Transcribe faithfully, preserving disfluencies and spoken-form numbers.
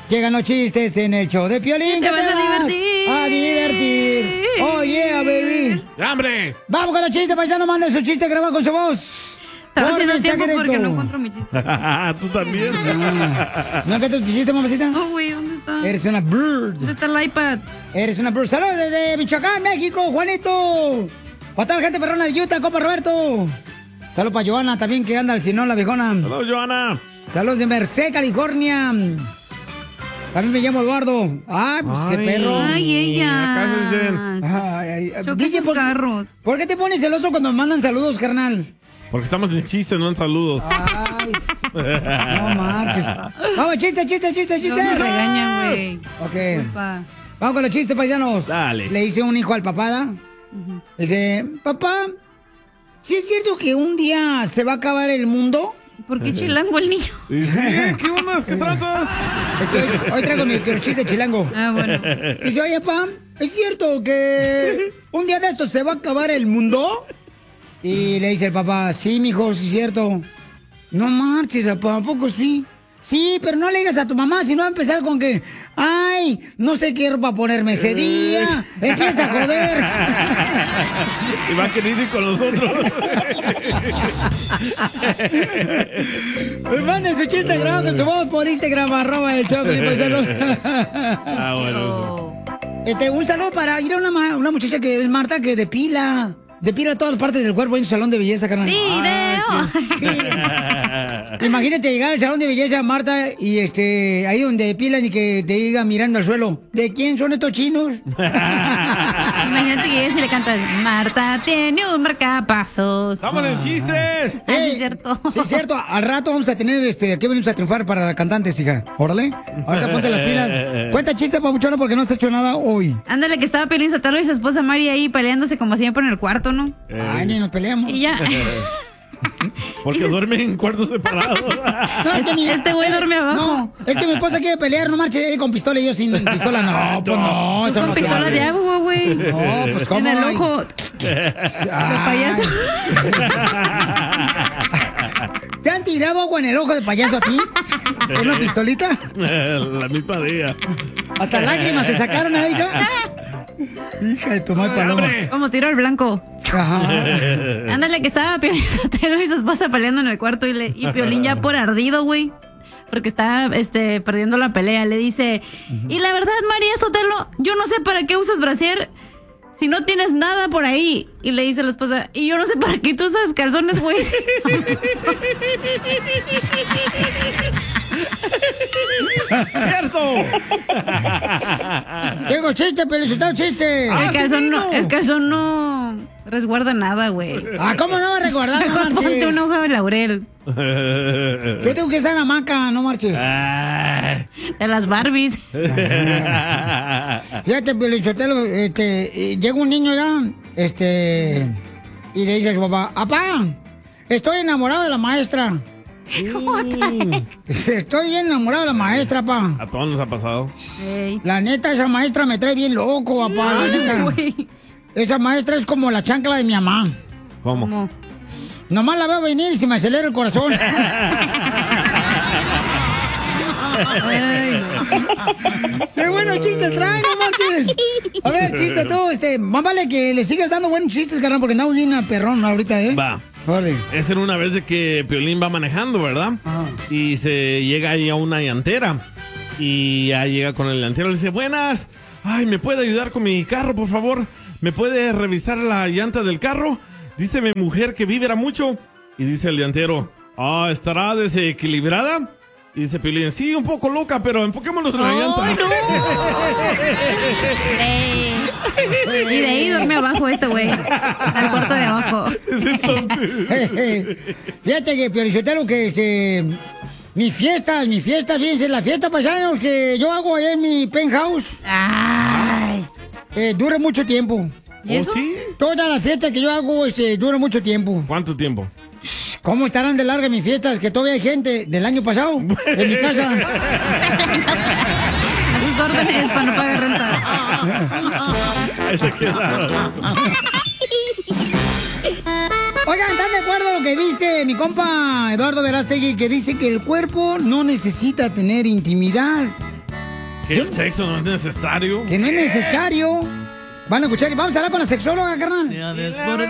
Llegan los chistes en el show de Piolín. ¡Te vas a divertir! ¡A divertir! ¡Oh, yeah, baby! ¡Hambre! Vamos con los chistes, paisano. Manden su chiste grabado con su voz. Estaba haciendo mensaje tiempo directo. porque no encuentro mi chiste. Tú también. Ah, ¿no encuentras tu chiste, mamacita? No, güey, ¿dónde está? Eres una bird. ¿Dónde está el iPad? Eres una bird. Saludos desde Michoacán, México, Juanito. Para toda la gente perrona de Utah, compa Roberto. Saludos para Joana también, que anda al Sinón, la viejona. Saludos, Joana. Saludos de Merced, California. También me llamo Eduardo. Ay, pues ese Ay. perro. Ay, ella. Acá se dicen. Ay, ay, ay. Choca sus ¿por, carros. ¿por qué te pones celoso cuando me mandan saludos, carnal? Porque estamos en chistes, no en saludos. Ay, no marches. Vamos, chiste, chiste, chiste, chiste. No me regañan, güey. Ok. Culpa. Vamos con los chistes, paisanos. Dale. Le dice un hijo al papá, ¿da? Dice, papá, ¿sí es cierto que un día se va a acabar el mundo? ¿Por qué chilango el niño? ¿Y sí? ¿Qué onda? ¿Qué tratas? Es que hoy, hoy traigo mi chiste chilango. Ah, bueno. Dice, oye, papá, ¿es cierto que un día de estos se va a acabar el mundo? Y le dice el papá, sí, mijo, sí es cierto. No marches, papá, ¿a poco sí? Sí, pero no le digas a tu mamá, si no va a empezar con que, ay, no sé qué ropa ponerme ese día. Empieza a joder. Y va a querer ir con nosotros. Manden su chiste grabado con su voz por Instagram, arroba el show de paisanos. Ah, bueno. Este, un saludo para ir a una, ma- una muchacha que es Marta, que depila. Depila todas las partes del cuerpo en su salón de belleza, carnal. ¡Video! Imagínate llegar al salón de belleza, Marta, y este, ahí donde depilan y que te diga mirando al suelo, ¿de quién son estos chinos? Imagínate que llegues y le cantas, Marta tiene un marcapasos. ¡Estamos en chistes! Ah, sí, es cierto. Sí, es cierto. Al rato vamos a tener, este, aquí venimos a triunfar para cantantes, hija. Órale. Ahorita ponte las pilas. Cuenta chiste, papuchona, porque no has hecho nada hoy. Ándale, que estaba Piolín Sotelo y su esposa Mari ahí peleándose como siempre en el cuarto, ¿no? Ay, ni nos peleamos. Y ya. Porque duermen en cuartos separados. No, es que mi- Este güey duerme abajo. No, es que mi esposa quiere pelear, no marche eh, con pistola y yo sin pistola. No, pues no, Tú eso con no se pistola hace. de agua, güey. No, pues cómo. En el Ay. ojo. Ay. payaso. ¿Te han tirado agua en el ojo de payaso a ti? ¿Con una pistolita? La misma día. Hasta lágrimas te sacaron ahí, hija. Hija de tu madre paloma. Como tiro al blanco. Ajá. Ándale, que estaba Piolín Sotelo y su esposa peleando en el cuarto y, le, y Piolín ya por ardido, güey. Porque está este, perdiendo la pelea. Le dice, y la verdad, María Sotelo, yo no sé para qué usas brasier si no tienes nada por ahí. Y le dice la esposa, y yo no sé para qué tú usas calzones, güey. ¡Cierto! Tengo chiste, Pelizotelo, chiste. El calzón, no, el calzón no resguarda nada, güey. Ah, ¿cómo no va a recordar? No Mejor ponte marches. una hoja de laurel. Yo tengo que estar en hamaca, no marches. Ay. De las Barbies. Fíjate, Pelizotelo, este, eh, llega un niño ya, este, y le dice a su papá, papá, estoy enamorado de la maestra. Estoy bien enamorado de la maestra, pa. A todos nos ha pasado. Ey. La neta, esa maestra me trae bien loco, papá, la neta. Güey. Esa maestra es como la chancla de mi mamá. ¿Cómo? ¿Cómo? Nomás la veo venir y se me acelera el corazón. Ay, no. ¡Qué buenos chistes traen, no marches! A ver, chiste tú, este, más vale que le sigas dando buenos chistes, carnal, porque andamos bien a perrón ahorita, ¿eh? Va. Vale. Es en una vez de que Piolín va manejando, ¿verdad? Ajá. Y se llega ahí a una llantera. Y ya llega con el llantero y le dice, buenas. Ay, ¿me puede ayudar con mi carro, por favor? ¿Me puede revisar la llanta del carro? Dice mi mujer que vibra mucho. Y dice el llantero, ah, ¿estará desequilibrada? Y dice Piolín, sí, un poco loca, pero enfoquémonos en la llanta. ¡Ay, no! Ey. Y de ahí duerme abajo este güey. Al cuarto de abajo. Es entonces. Fíjate que, Piolichotelo, que este, mis fiestas, mis fiestas, fíjense, la fiesta paisanos que yo hago allá en mi penthouse, Ay. eh, dura mucho tiempo. ¿Y ¿Oh, eso? sí? Toda la fiesta que yo hago este, dura mucho tiempo. ¿Cuánto tiempo? ¿Cómo estarán de largas mis fiestas? Que todavía hay gente del año pasado en mi casa. A sus órdenes para no pagar renta. Ese queda. Oigan, ¿están de acuerdo con lo que dice mi compa Eduardo Verástegui? Que dice que el cuerpo no necesita tener intimidad. Que el sexo no es necesario. Que no es necesario. Van a escuchar y vamos a hablar con la sexóloga, carnal.